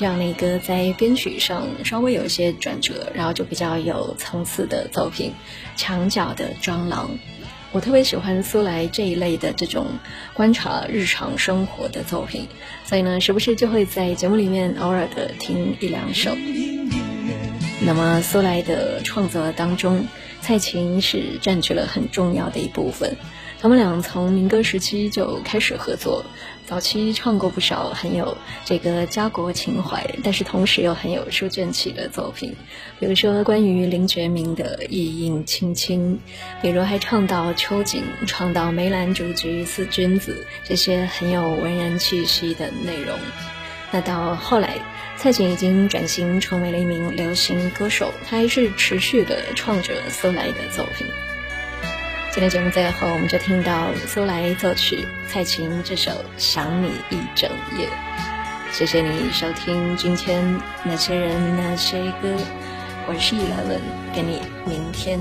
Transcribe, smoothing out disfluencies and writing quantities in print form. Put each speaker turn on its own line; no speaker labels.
这样的一个在编曲上稍微有一些转折，然后就比较有层次的作品《墙角的蟑螂》。我特别喜欢苏来这一类的这种观察日常生活的作品，所以呢时不时就会在节目里面偶尔的听一两首。那么苏来的创作当中，蔡琴是占据了很重要的一部分，他们俩从民歌时期就开始合作，早期唱过不少很有这个家国情怀，但是同时又很有书卷气的作品，比如说关于林觉民的《意映卿卿》，比如还唱到秋瑾，唱到梅兰竹菊四君子，这些很有文人气息的内容。那到后来蔡琴已经转型成为了一名流行歌手，她还是持续的创着苏来的作品。今天节目最后我们就听到苏来作曲，蔡琴这首《想你一整夜》。谢谢你收听今天那些人那些歌，我是11，跟你明天